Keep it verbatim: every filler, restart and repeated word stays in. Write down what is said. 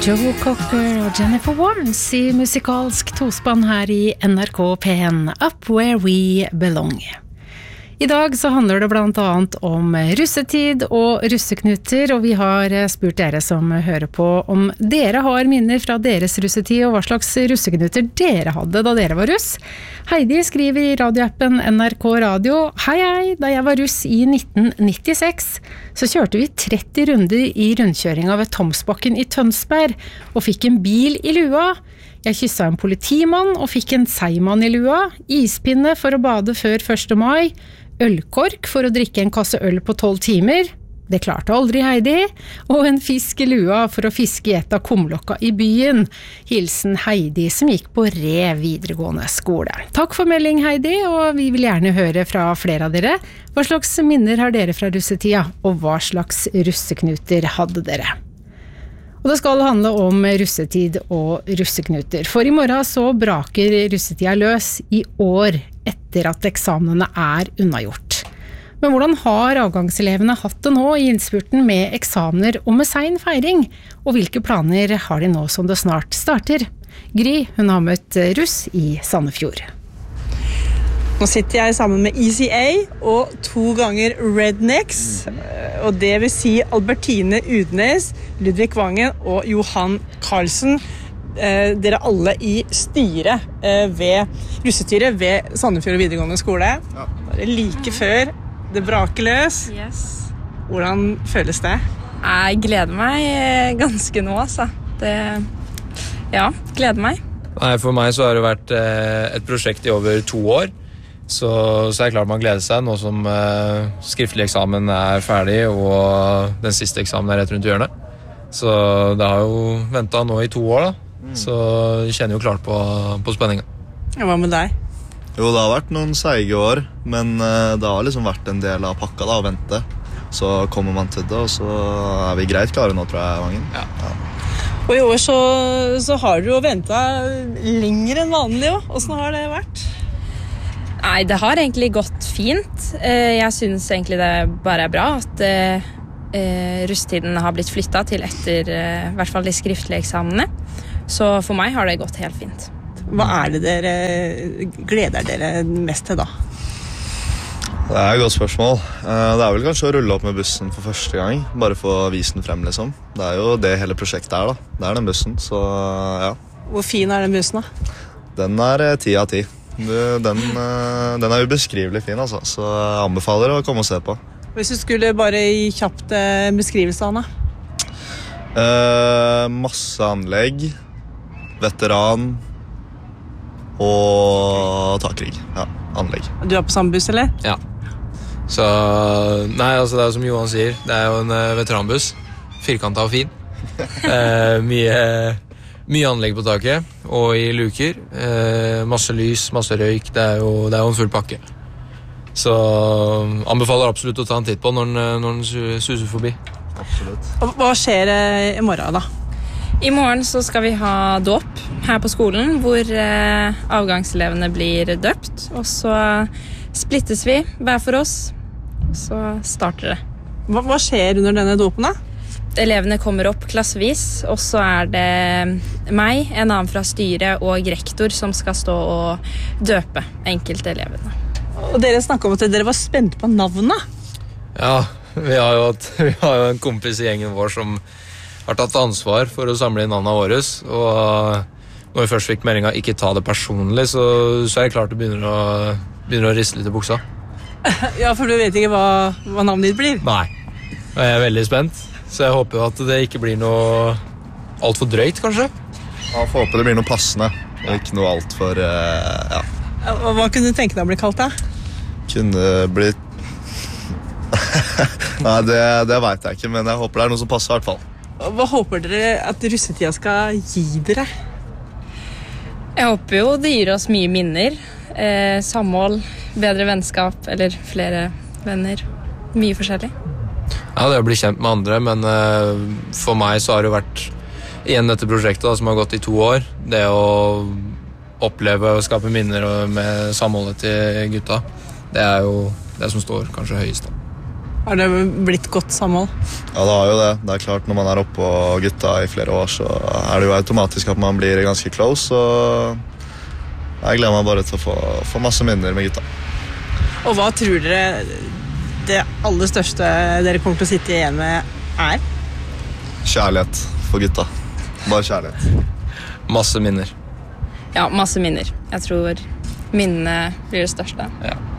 Joe Cocker og Jennifer Warnes i musikalsk tospann her i N R K P N, Up Where We Belong. I dag så handler det blant annet om russetid og russeknuter, og vi har spurt dere som hører på om dere har minner fra deres russetid, og hva slags russeknuter dere hadde da dere var russ. Heidi skriver i radioappen N R K Radio: Hei hei, da jeg var russ i nitten nittiseks, så kjørte vi tretti runder i rundkjøringa ved Tomsbakken i Tønsberg, og fikk en bil i lua. Jeg kysset en politimann og fikk en seigmann i lua, ispinne for å bade før første mai, ølkork for å drikke en kasse øl på tolv timer, det klarte aldri Heidi, og en fisk i lua for å fiske i et av kumlokka i byen. Hilsen Heidi som gikk på Re videregående skole. Takk for melding Heidi, og vi vil gjerne høre fra flere av dere. Hva slags minner har dere fra russetida, og hva slags russeknuter hadde dere? Og det skal handle om russetid og russeknuter, for i morgen så braker russetida løs i år etter at eksamene er unnagjort. Men hvordan har avgangselevene hatt det nå i innspurten med eksamener og med sein feiring? Og hvilke planer har de nå som det snart starter? Gry, hun har møtt russ i Sandefjord. Nå sitter jeg sammen med E C A og to ganger Rednecks, og det vil si Albertine Udnes, Ludvig Vangen og Johan Karlsen. Dere alle i styret ved russestyret ved Sandefjord videregående skole. Ja. Bare like før det braker løs. Yes. Hvordan føles det? Jeg gleder meg ganske nå, altså. Det, ja, gleder meg. Nei, for meg så har det vært et prosjekt i over to år. Så, så er det klart man gleder seg nå som uh, skriftlig eksamen er ferdig og den siste eksamen er rett rundt hjørnet. Så det har jo ventet nå i to år da, mm. Så jeg kjenner jo klart på, på spenningen. Ja, hva med deg? Jo, det har vært noen seige år, men uh, det har liksom vært en del av pakka da, å vente. Så kommer man til det, og så er vi greit klare nå, tror jeg, Vangen. Ja. Ja. Og i år så, så har du jo ventet lenger enn vanlig, jo. Hvordan har det vært? Nei, det har egentlig gått fint. Jeg synes egentlig det bare er bra at russetiden har blitt flyttet til etter i hvert fall de skriftlige eksamene. Så for meg har det gått helt fint. Hva er det dere gleder dere mest til da? Det er et godt spørsmål. Det er vel kanskje å rulle opp med bussen for første gang, bare for å vise den frem liksom. Det er jo det hele prosjektet er da. Det er den bussen, så ja. Hvor fin er den bussen da? Den er ti av ti. Den, den er ubeskrivelig fin, altså, så jeg anbefaler å komme og se på. Hvis du skulle bare gi kjapt beskrivelse av den? Eh, masse anlegg, veteran og takrigg. Ja, anlegg. Du er på samme buss, eller? Ja. Så, nei, altså det er som Johan sier, det er jo en veteranbuss, firkantet og fin. eh, mye... Mye anlegg på taket, og i luker. Eh, masse lys, masse røyk. Det er, jo, det er jo en full pakke. Så anbefaler absolutt å ta en titt på når den, når den suser forbi. Absolutt. Hva skjer i morgen da? I morgen så skal vi ha dåp her på skolen, hvor eh, avgangselevene blir døpt. Og så splittes vi hver for oss, og så starter det. Hva, hva skjer under denne dåpen da? Elevene kommer opp klassevis, og så er det meg, en annen fra styret og rektor som skal stå og døpe enkelte elevene. Og dere snakket om at dere var spent på navnet. Ja, vi har jo, vi har jo en kompis i gjengen vår som har tatt ansvar for å samle inn navnet våres, og når vi først fikk meldingen ikke ta det personlig, så, så er det klart det begynner å, begynner å riste litt i buksa. Ja, for du vet ikke hva, hva navnet ditt blir? Nei, og jeg er veldig spent. Så jeg håper jo at det ikke blir noe alt for drøyt, kanskje. Ja, får håpe det blir noe passende, og ikke noe alt for, uh, ja. Hva kunne du tenke deg å bli kalt da? Kunne blitt... Nei, det, det vet jeg ikke, men jeg håper det er noe som passer i hvert fall. Hva håper dere at russetida skal gi dere? Jeg håper jo det gir oss mye minner, eh, samhold, bedre vennskap, eller flere venner, mye forskjellig. Ja, det å bli kjent med andre, men uh, for meg så har det vært igjen dette prosjektet da, som har gått i to år. Det å oppleve og skape minner med samholdet til gutta, det er jo det som står kanskje høyest da. Har det blitt godt samhold? Ja, det har jo det. Det er klart, når man er oppe på gutta i flere år, så er det jo automatisk at man blir ganske close, og jeg gleder meg bare til å få, få masse minner med gutta. Og hva tror dere det aller største dere kommer til å sitte igjen med er? Kjærlighet for gutta. Bare kjærlighet. Masse minner. Ja, masse minner. Jeg tror minnene blir det største. Ja.